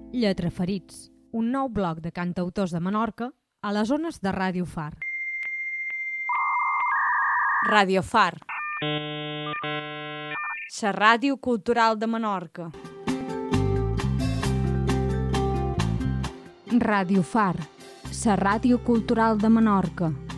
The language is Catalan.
Lletraferits, un nou bloc de cantautors de Menorca a les ones de Ràdio Far. Ràdio Far, la ràdio cultural de Menorca. Ràdio Far, la ràdio cultural de Menorca.